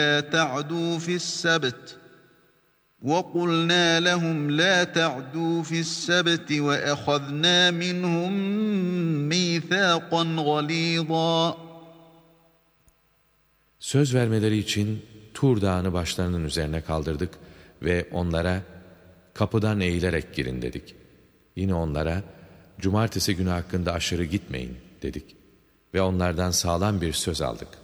لَا تَعْدُوا فِي السَّبْتِ وَقُلْنَا لَهُمْ لَا تَعْدُوا فِي السَّبْتِ وَأَخَذْنَا مِنْهُمْ مِيثَاقًا غَلِيظًا. Söz vermeleri için Tur Dağı'nı başlarının üzerine kaldırdık ve onlara kapıdan eğilerek girin dedik. Yine onlara cumartesi günü hakkında aşırı gitmeyin dedik ve onlardan sağlam bir söz aldık.